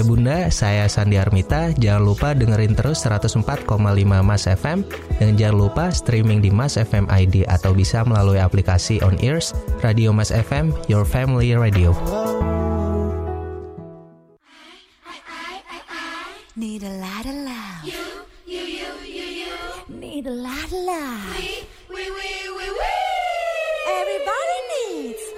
Ayah Bunda, saya Sandi Armita. Jangan lupa dengerin terus 104,5 Mas FM. Dan jangan lupa streaming di Mas FM ID atau bisa melalui aplikasi On Ears, Radio Mas FM, Your Family Radio. Need a lot of love. You. Need a lot of love. We. Everybody.